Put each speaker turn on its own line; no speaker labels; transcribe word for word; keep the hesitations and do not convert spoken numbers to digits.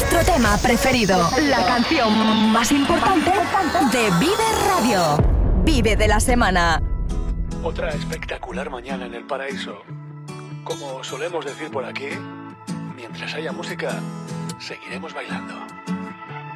Nuestro tema preferido, la canción más importante de Vive Radio. Vive de la semana.
Otra espectacular mañana en el paraíso. Como solemos decir por aquí, mientras haya música, seguiremos bailando.